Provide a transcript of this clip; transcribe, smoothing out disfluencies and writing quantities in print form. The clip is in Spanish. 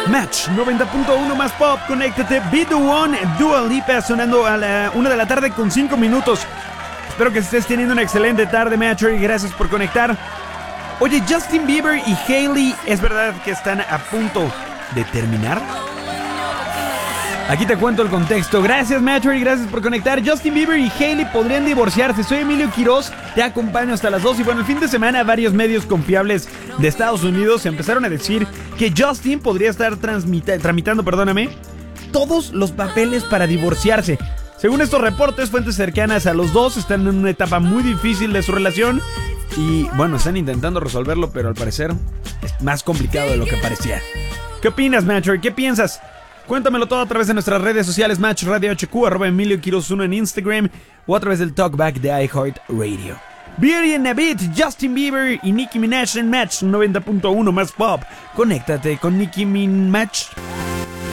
Match 90.1 más pop, conéctate. Be the One, Dua Lipa sonando a la 1 de la tarde con 5 minutos. Espero que estés teniendo una excelente tarde, Matcher, y gracias por conectar. Oye, Justin Bieber y Hailey, ¿es verdad que están a punto de terminar? Aquí te cuento el contexto. Gracias, Matcher, y gracias por conectar. Justin Bieber y Hailey podrían divorciarse. Soy Emilio Quiroz, te acompaño hasta las 2. Y bueno, el fin de semana varios medios confiables de Estados Unidos empezaron a decir que Justin podría estar tramitando todos los papeles para divorciarse. Según estos reportes, fuentes cercanas a los dos están en una etapa muy difícil de su relación. Y bueno, están intentando resolverlo, pero al parecer es más complicado de lo que parecía. ¿Qué opinas, Matcher? ¿Qué piensas? Cuéntamelo todo a través de nuestras redes sociales, Match Radio HQ, @Emilio Quiroz 1 en Instagram o a través del Talkback de iHeartRadio. Beauty and a Beat, Justin Bieber y Nicki Minaj en Match 90.1 más pop. Conéctate con Nicki Minaj.